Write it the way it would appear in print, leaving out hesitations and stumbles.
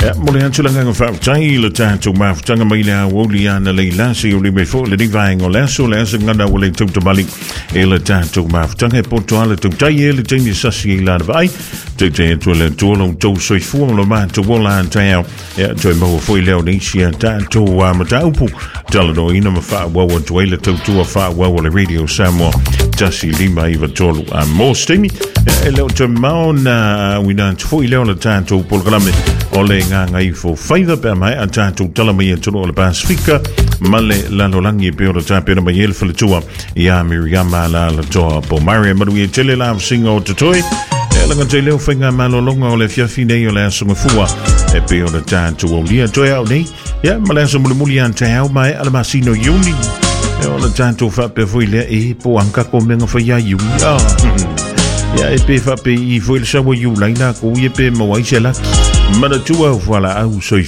Molian Chulangang of Chai, to Maf, Changamina, Wolian, Lassi, before the divine or Lasso, Lassangana will took to Bali, Elata to Maf, Changa Portuala to Jay, Jamie Sassi, Ladvai, to Tolo, to Soy Full, to Wolan, Tao, to Mo Foileo, Nicia, to Mataupu, Jalado, Inamafa, Wawa, Dwella, to a far well radio, Samuel, Jassi, Lima, Eva Tolo, and more steamy. Hello to Maun, we don't foil the time to Polgrame, Olenga, for Fiver Bama, and time to Talami to all the Pacifica, Male, Lanolangi, Pio, Tapin, Mayel for the tour, Yamiriama, La Toa, Pomaria, but we tell you, I'm singing to toy. Elegant Jello finger, Malolongo, if you're Fine, Lance Mafua, a Pio, the time to Olia, Toy out, yeah, Malansa Mululian, Tao, my Alamasino Uni, all the time to Fat Befuile, Poanca, coming for ya, you are. Ya epe fa pe I faut le savoir you like na ko yepe mo wa isela mara tu wa voilà au so